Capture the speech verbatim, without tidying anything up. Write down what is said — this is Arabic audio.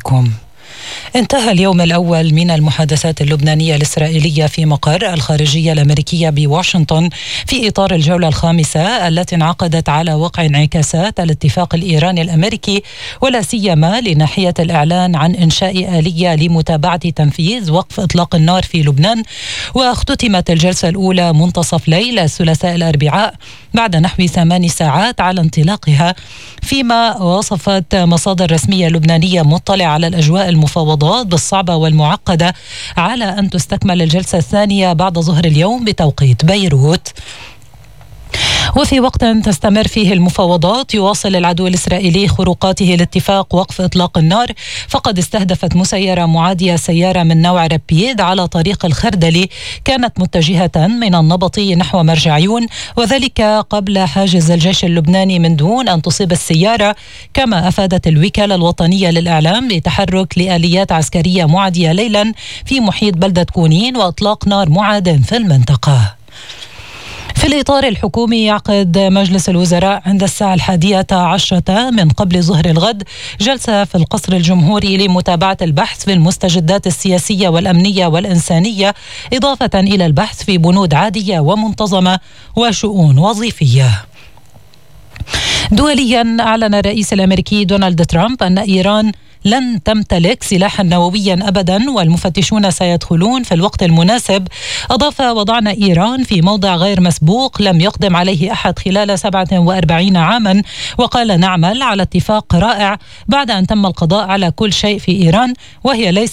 بكم. انتهى اليوم الأول من المحادثات اللبنانية الإسرائيلية في مقر الخارجية الأمريكية بواشنطن في إطار الجولة الخامسة التي انعقدت على وقع انعكاسات الاتفاق الإيراني الأمريكي، ولا سيما لناحية الإعلان عن إنشاء آلية لمتابعة تنفيذ وقف إطلاق النار في لبنان. واختتمت الجلسة الأولى منتصف ليل الثلاثاء الأربعاء بعد نحو ثمان ساعات على انطلاقها، فيما وصفت مصادر رسمية لبنانية مطلع على الأجواء المفاوضات بالصعبة والمعقدة على أن تستكمل الجلسة الثانية بعد ظهر اليوم بتوقيت بيروت. وفي وقت تستمر فيه المفاوضات، يواصل العدو الإسرائيلي خروقاته لاتفاق وقف إطلاق النار، فقد استهدفت مسيرة معادية سيارة من نوع رابيد على طريق الخردلي كانت متجهة من النبطي نحو مرجعيون، وذلك قبل حاجز الجيش اللبناني من دون أن تصيب السيارة. كما أفادت الوكالة الوطنية للإعلام بتحرك لآليات عسكرية معادية ليلا في محيط بلدة كونين وإطلاق نار معاد في المنطقة. في الإطار الحكومي، يعقد مجلس الوزراء عند الساعة الحادية عشرة من قبل ظهر الغد جلسة في القصر الجمهوري لمتابعة البحث في المستجدات السياسية والأمنية والإنسانية، إضافة إلى البحث في بنود عادية ومنتظمة وشؤون وظيفية. دوليا، أعلن الرئيس الأمريكي دونالد ترامب أن إيران لن تمتلك سلاحا نوويا أبدا، والمفتشون سيدخلون في الوقت المناسب. أضاف: وضعنا إيران في موضع غير مسبوق لم يقدم عليه أحد خلال سبعة وأربعين عاما، وقال: نعمل على اتفاق رائع بعد أن تم القضاء على كل شيء في إيران، وهي ليست